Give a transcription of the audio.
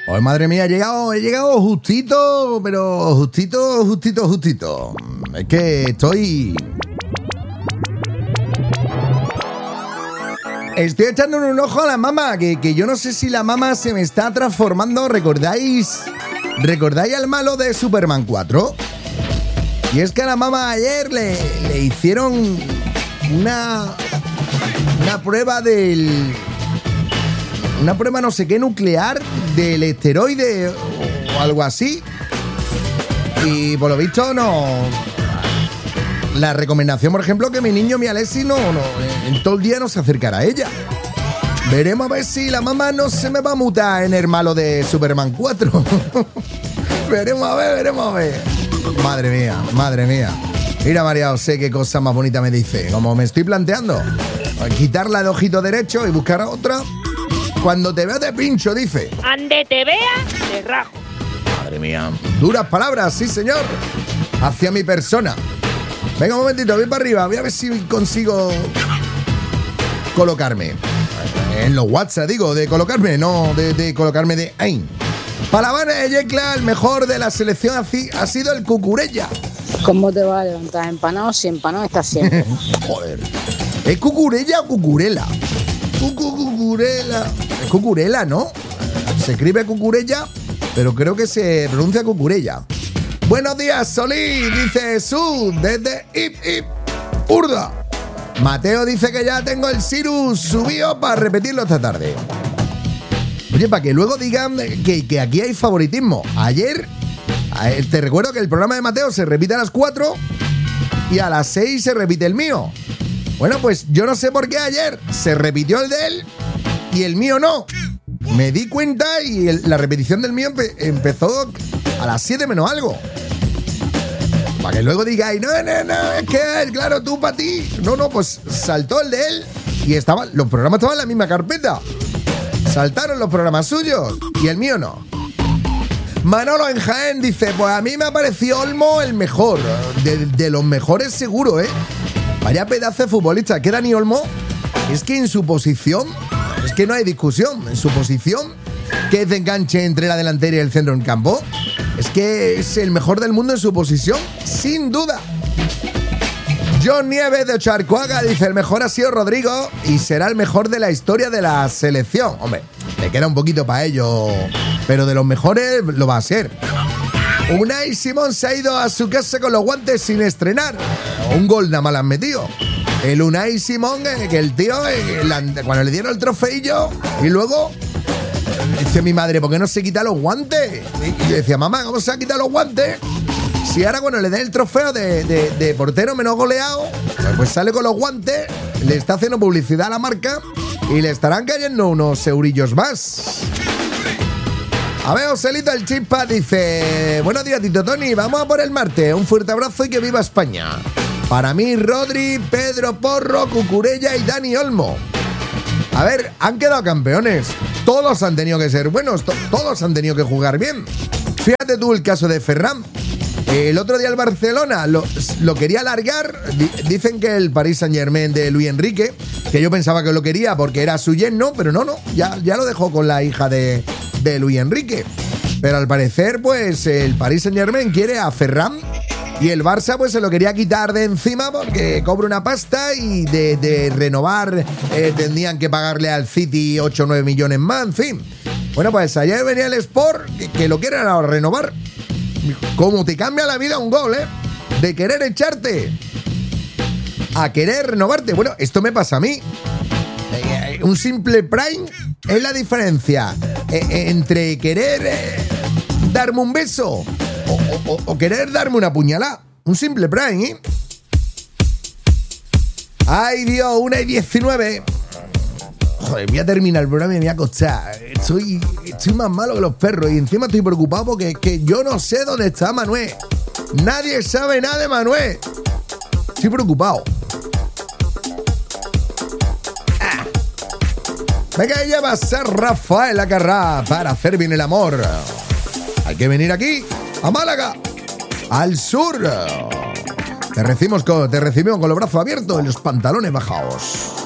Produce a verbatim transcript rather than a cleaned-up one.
Pues madre mía, he llegado, he llegado justito, pero justito, justito, justito. Es que estoy... Estoy echando un ojo a la mama, que, que yo no sé si la mama se me está transformando. ¿Recordáis? ¿Recordáis al malo de Superman cuatro? Y es que a la mama ayer le, le hicieron una... Una prueba del... Una prueba no sé qué nuclear del esteroide o algo así. Y por lo visto no... La recomendación, por ejemplo, que mi niño, mi Alexi, no, no, en todo el día no se acercará a ella. Veremos a ver si la mamá no se me va a mutar en el malo de Superman cuatro. Veremos a ver, veremos a ver. Madre mía, madre mía. Mira, María José, qué cosa más bonita me dice. Como me estoy planteando. Quitarla de ojito derecho y buscar a otra. Cuando te vea te pincho, dice. Ande te vea, te rajo. Madre mía. Duras palabras, sí, señor. Hacia mi persona. Venga, un momentito, voy para arriba. Voy a ver si consigo colocarme. En los WhatsApp, digo, de colocarme, no de, de colocarme de AIN. Para la Habana de Yecla, el mejor de la selección ha sido el Cucurella. ¿Cómo te va a levantar? ¿Empanado? Si empanado estás siempre. Joder. ¿Es Cucurella o Cucurela? Cucurela. Es Cucurela, ¿no? Se escribe Cucurella, pero creo que se pronuncia Cucurella. Buenos días, Solí, dice Jesús, desde Ip Ip, Urda. Mateo dice que ya tengo el Sirus subido para repetirlo esta tarde. Oye, para que luego digan que, que aquí hay favoritismo. Ayer, te recuerdo que el programa de Mateo se repite a las cuatro y a las seis se repite el mío. Bueno, pues yo no sé por qué ayer se repitió el de él y el mío no. Me di cuenta y el, la repetición del mío empe, empezó a las siete menos algo. Para que luego digáis, no, no, no, es que, claro, tú para ti. No, no, pues saltó el de él y estaba, los programas estaban en la misma carpeta. Saltaron los programas suyos y el mío no. Manolo en Jaén dice, pues a mí me ha parecido Olmo el mejor. De, de los mejores seguro, ¿eh? Vaya pedazo de futbolista. Que Dani Olmo, es que en su posición, es que no hay discusión. En su posición, que es de enganche entre la delantera y el centro del campo, es que es el mejor del mundo en su posición, sin duda. John Nieves de Charcoaga dice, el mejor ha sido Rodrigo y será el mejor de la historia de la selección. Hombre, le queda un poquito para ello, pero de los mejores lo va a ser. Unai Simón se ha ido a su casa con los guantes sin estrenar. Un gol nada más le han metido. El Unai Simón, que el tío, cuando le dieron el trofeillo y luego... Dice mi madre, ¿por qué no se quita los guantes? Y yo decía, mamá, ¿cómo se ha quitado los guantes? Si ahora cuando le den el trofeo de, de, de portero menos goleado, pues sale con los guantes, le está haciendo publicidad a la marca y le estarán cayendo unos eurillos más. A ver, Joselito el Chispa dice, buenos días, Tito Tony, vamos a por el martes. Un fuerte abrazo y que viva España. Para mí, Rodri, Pedro Porro, Cucurella y Dani Olmo. A ver, han quedado campeones. Todos han tenido que ser buenos, to- todos han tenido que jugar bien. Fíjate tú el caso de Ferran. El otro día el Barcelona lo, lo quería alargar. D- dicen que el Paris Saint-Germain de Luis Enrique, que yo pensaba que lo quería porque era su yerno, pero no, no, ya, ya lo dejó con la hija de, de Luis Enrique. Pero al parecer, pues, el Paris Saint-Germain quiere a Ferran y el Barça, pues, se lo quería quitar de encima porque cobra una pasta y de, de renovar eh, tendrían que pagarle al City ocho o nueve millones más, en fin. Bueno, pues ayer venía el Sport, que, que lo quieren ahora renovar. Cómo te cambia la vida un gol, ¿eh? De querer echarte a querer renovarte. Bueno, esto me pasa a mí. Eh, un simple prime es la diferencia eh, entre querer eh, darme un beso o, o, o querer darme una puñalada. Un simple prime, ¿eh? Ay, Dios, una y diecinueve. Joder, voy a terminar el programa y me voy a acostar. Estoy, estoy más malo que los perros y encima estoy preocupado porque es que yo no sé dónde está Manuel. Nadie sabe nada de Manuel. Estoy preocupado. Ah. Venga, ella va a ser Rafael Acarrá para hacer bien el amor. Hay que venir aquí, a Málaga, al sur. Te recibimos con, te recibimos con los brazos abiertos y los pantalones bajados.